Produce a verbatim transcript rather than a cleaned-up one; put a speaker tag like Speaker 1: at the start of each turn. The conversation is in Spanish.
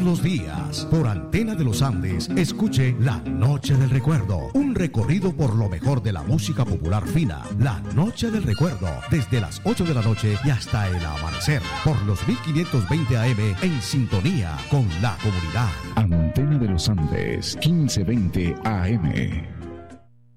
Speaker 1: Todos los días, por Antena de los Andes, escuche La Noche del Recuerdo, un recorrido por lo mejor de la música popular fina. La Noche del Recuerdo, desde las ocho de la noche y hasta el amanecer, por los mil quinientos veinte A M, en sintonía con la comunidad.
Speaker 2: Antena de los Andes, quince veinte A M.